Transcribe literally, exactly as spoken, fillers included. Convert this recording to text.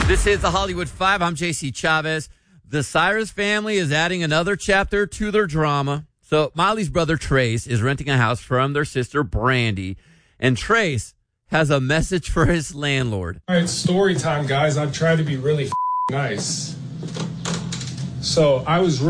This is the Hollywood Five. I'm J C Chavez. The Cyrus family is adding another chapter to their drama. So Miley's brother Trace is renting a house from their sister Brandy, and Trace has a message for his landlord. All right, story time, guys. I've tried to be really f- nice. So I was